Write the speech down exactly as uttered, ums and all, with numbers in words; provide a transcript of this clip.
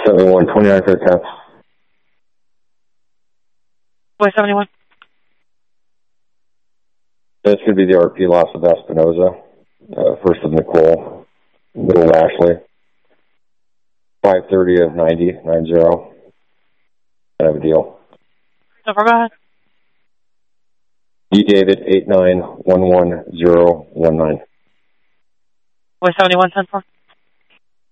seventy-one, twenty-nine for the tenth. Boy seventy-one. This should be the R P loss of Espinoza. Uh, first of Nicole. Middle of Ashley. five thirty of ninety, nine zero. I have a deal. So far, go ahead. D. David, eight nine one one zero one nine. Boy seventy-one, ten four.